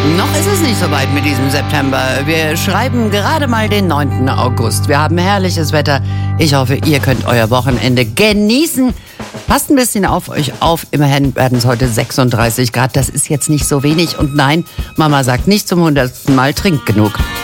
Noch ist es nicht so weit mit diesem September. Wir schreiben gerade mal den 9. August. Wir haben herrliches Wetter. Ich hoffe, ihr könnt euer Wochenende genießen. Passt ein bisschen auf euch auf. Immerhin werden es heute 36 Grad. Das ist jetzt nicht so wenig. Und nein, Mama sagt nicht zum 100. Mal, trinkt genug.